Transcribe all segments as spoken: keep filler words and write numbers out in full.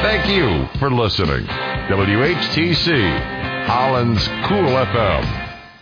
Thank you for listening. W H T C, Holland's Cool F M.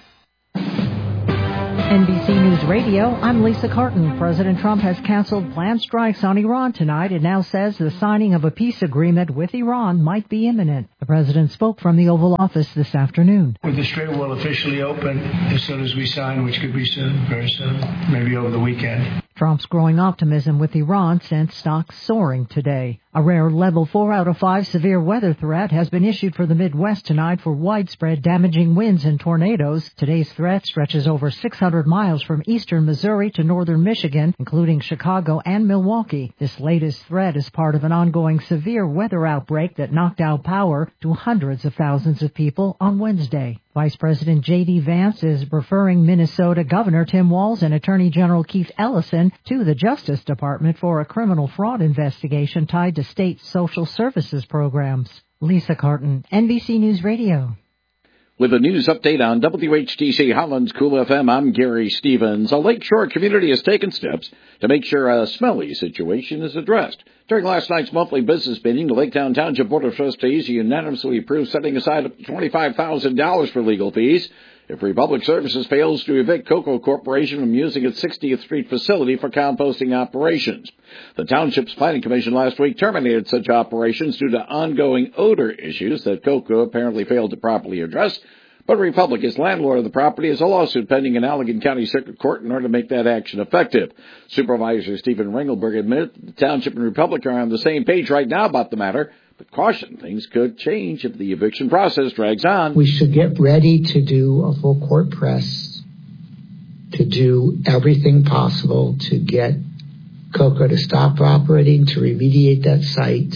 N B C News Radio, I'm Lisa Carton. President Trump has canceled planned strikes on Iran tonight and now says the signing of a peace agreement with Iran might be imminent. The president spoke from the Oval Office this afternoon. With the Strait will officially open as soon as we sign, which could be soon, very soon, maybe over the weekend. Trump's growing optimism with Iran sent stocks soaring today. A rare level four out of five severe weather threat has been issued for the Midwest tonight for widespread damaging winds and tornadoes. Today's threat stretches over six hundred miles from eastern Missouri to northern Michigan, including Chicago and Milwaukee. This latest threat is part of an ongoing severe weather outbreak that knocked out power to hundreds of thousands of people on Wednesday. Vice President J D. Vance is referring Minnesota Governor Tim Walz and Attorney General Keith Ellison to the Justice Department for a criminal fraud investigation tied to state social services programs. Lisa Carton, N B C News Radio. With a news update on W H T C Holland's Cool F M, I'm Gary Stevens. A lakeshore community has taken steps to make sure a smelly situation is addressed. During last night's monthly business meeting, the Laketown Township Board of Trustees unanimously approved setting aside up to twenty-five thousand dollars for legal fees if Republic Services fails to evict Cocoa Corporation from using its sixtieth Street facility for composting operations. The Township's Planning Commission last week terminated such operations due to ongoing odor issues that Cocoa apparently failed to properly address. But Republic, as landlord of the property, has a lawsuit pending in Allegan County Circuit Court in order to make that action effective. Supervisor Stephen Ringelberg admitted that the Township and Republic are on the same page right now about the matter, but cautioned things could change if the eviction process drags on. We should get ready to do a full court press, to do everything possible to get Cocoa to stop operating, to remediate that site,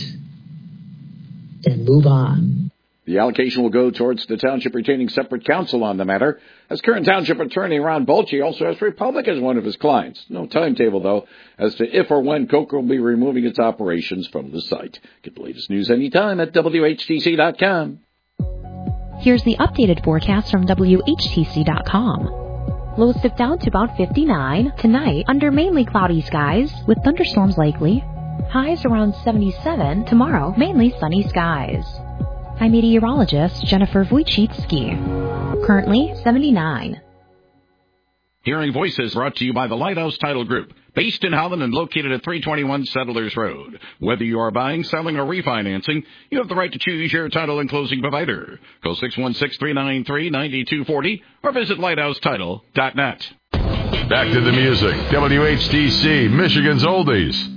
and move on. The allocation will go towards the Township retaining separate counsel on the matter, as current Township Attorney Ron Bolche also has Republic as one of his clients. No timetable, though, as to if or when Cocoa will be removing its operations from the site. Get the latest news anytime at W H T C dot com. Here's the updated forecast from W H T C dot com. Lows dip down to about fifty-nine. Tonight, under mainly cloudy skies, with thunderstorms likely. Highs around seventy-seven. Tomorrow, mainly sunny skies. I'm meteorologist Jennifer Wojcicki. Currently seventy-nine. Hearing Voices brought to you by the Lighthouse Title Group, based in Holland and located at three twenty-one Settlers Road. Whether you are buying, selling, or refinancing, you have the right to choose your title and closing provider. Call six one six, three nine three, nine two four zero or visit lighthouse title dot net. Back to the music. W H T C, Michigan's Oldies.